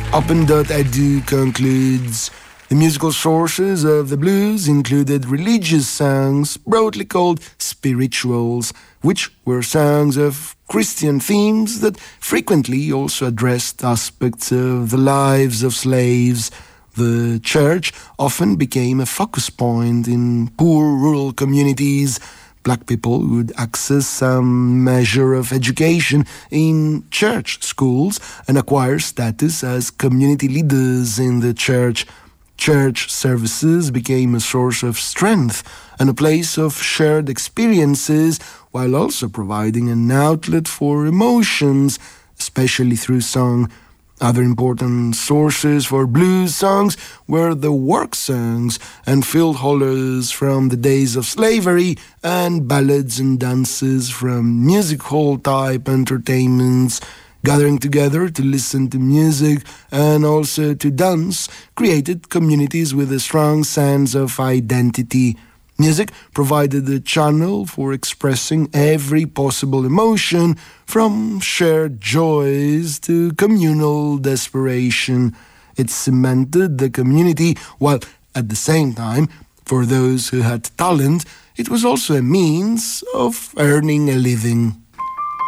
Open.edu concludes, the musical sources of the blues included religious songs, broadly called spirituals, which were songs of Christian themes that frequently also addressed aspects of the lives of slaves. The church often became a focus point in poor rural communities. Black people would access some measure of education in church schools and acquire status as community leaders in the church. Church services became a source of strength and a place of shared experiences, while also providing an outlet for emotions, especially through song. Other important sources for blues songs were the work songs and field hollers from the days of slavery, and ballads and dances from music hall type entertainments. Gathering together to listen to music and also to dance created communities with a strong sense of identity. Music provided a channel for expressing every possible emotion, from shared joys to communal desperation. It cemented the community, while at the same time, for those who had talent, it was also a means of earning a living.